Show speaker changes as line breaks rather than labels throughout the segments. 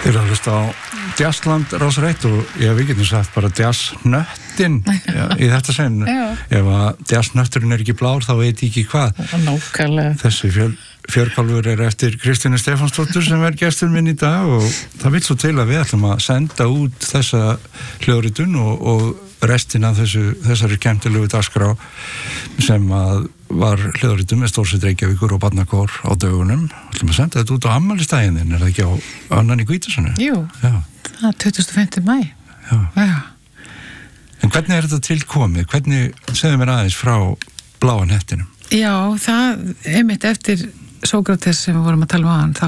Þið að hlusta á Jazzland Rás 1 og við getum sagt bara jazznöttin í þetta sen. Ef að jazznötturinn ekki blár þá veit ég ekki hvað.
Nákvæmlega.
Þessi fjörkálfur eftir Kristínu Stefánsdóttur sem gestur minn í dag og það vill svo til að við ætlum að senda út þessa hljóðritun og restina af þessari skemmtilegu dagskrá sem að var hljóðritun með Stórsveit Reykjavíkur og Barnakór á dögunum. Við ætlum að senda þetta út á afmælisdaginn, er það ekki á annan í Hvítasunnu?
Jú, það er 25. maí. Já.
En hvernig er þetta tilkomið? Hvernig segðu mér aðeins frá Bláa hnettinum?
Já, það einmitt eftir Sókrates sem við vorum að tala um aðan,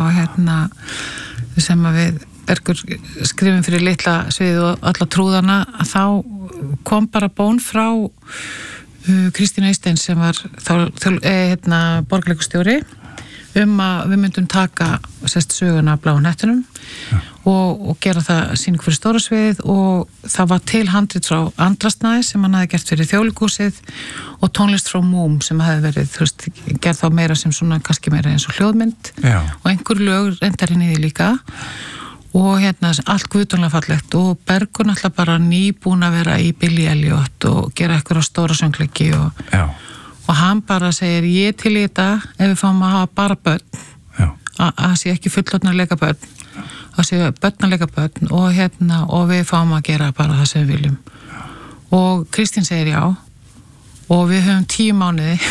þá sem að við Bergur skrifum fyrir litla sviðið og alla trúðana, þá kom bara bón frá Kristínu Eysteins sem var borgarleikustjóri að við myndum taka söguna af Bláa hnettinum og gera það sýning fyrir stóra sviðið og það var til handrit frá Andrasnæði sem hann hafði gert fyrir Þjóðleikhúsið og tónlist frá Múm sem hafði verið gerð þá meira sem svona kannski meira eins og hljóðmynd og einhver lög reyndar henni í því líka og allt guðdómlega fallegt og Bergur náttúrulega bara nýbúin að vera í Billy Elliot og gera eitthvað stóra söngleiki og hann bara segir ég til í þetta ef við fáum að hafa bara börn að sé ekki fullorðna leika börn að sé börn að leika börn og við fáum að gera bara það sem við viljum og Kristín segir já og við höfum 10 mánuði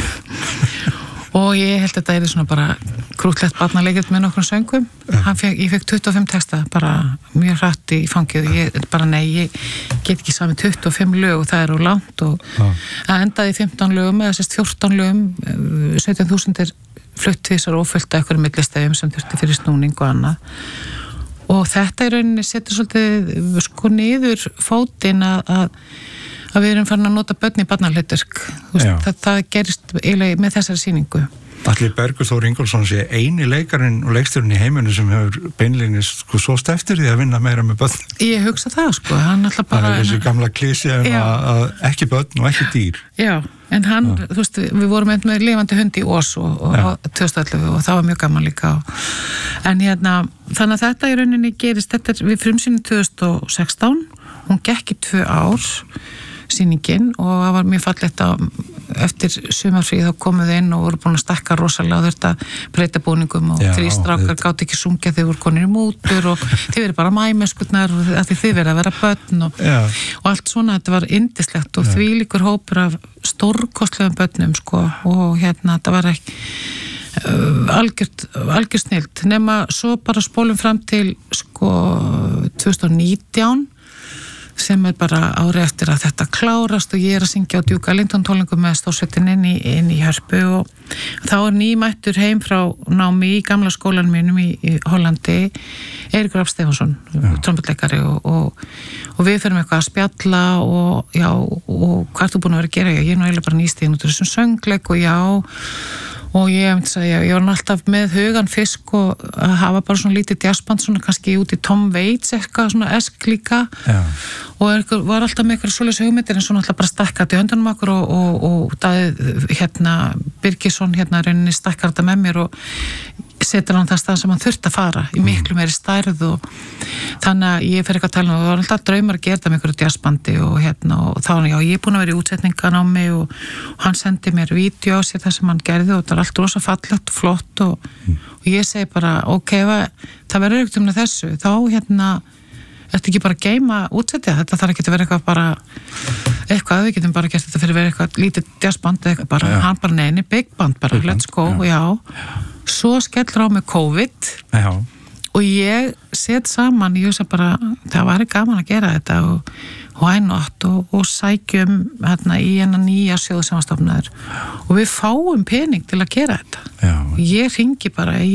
og ég held að þetta er svona bara krútlegt barnaleikrit með nokkrum söngum ég fekk 25 texta bara mjög hratt í fangið og ég bara ég get ekki saman 25 lög og það er úr langt og það endaði 15 lögum eða 14 lögum 17.000 er fluttvísar og fullt af einhverjum millistæðum sem þurfti fyrir snúning og annað og þetta í rauninni setur svolítið niður fótinn að við erum farin að nota börn í barnahlutverk það gerist eiginlega með þessari sýningu
Atli Bergur Þór Ingólfsson sé eini leikarinn og leikstjórinn í heiminu sem hefur beinlínis sóst eftir því að vinna meira með börn
Ég hugsa það hann alltaf bara
Það er þessi gamla klísja að ekki börn og ekki dýr
Já, en hann, við vorum með lifandi hund í Ós og 2011 og það var mjög gaman líka en þannig að þetta í rauninni gerist við frumsýnum 2016 hún gekk í 2 ár sýningin og það var mjög fallegt að eftir sumarfríð þá komuð inn og voru búin að stakka rosalega og þurfti að breyta búningum og 3 strákar gátt ekki sungja þeir voru konir í mútur og þið verið bara mæmeskutnar og þið verið að vera börn og allt svona, þetta var yndislegt og þvílíkur hópur af stórkostlegum börnum og þetta var ekki algjör snilt nema svo bara spólum fram til 2019 sem er bara ári eftir að þetta klárast og ég er að syngja á Duke Ellington tónleikum með Stórsveitin inn í Hörpu og þá er nýmættur heim frá námi í gamla skólanum mínum í Hollandi Eiríkur Rafn Stefánsson trompetleikari og við ferum eitthvað að spjalla og hvað ertu búin að vera að gera ég er nú eiginlega bara nýstíðin út af þessum söngleik og ég var alltaf með hugan fisk og að hafa bara svona lítið jazzband svona kannski út í Tom Waits eitthvað svona esk líka og var alltaf með eitthvað svoleiðis hugmyndir en svona alltaf bara stakkaði í höndunum okkur og Daði Birgisson rauninni stakkar þetta með mér og setur hann það stað sem hann þurfti að fara í miklu meiri stærð og þannig að ég fer eitthvað að tala og það var alltaf draumar að gera það með einhverju jazzbandi og þá ég er búin að vera í útsetningan á mig og hann sendi mér vídeo á sér það sem hann gerði og það er allt rosa fallegt og flott og ég segi bara ok, það verður ekkert um þessu þá ertu ekki bara að geyma útsetja þetta þarf ekki að vera eitthvað bara eitthvað, við getum bara gert þetta fyrir að vera eitthvað lítið jazzband eitthvað bara, hann bara neini, big band bara, let's go, svo skellur á mig COVID og ég set saman, ég hugsa bara það væri gaman að gera þetta og why not og sækjum í nýja sjóð sem var stofnaður og við fáum pening til að gera þetta og ég hringi bara í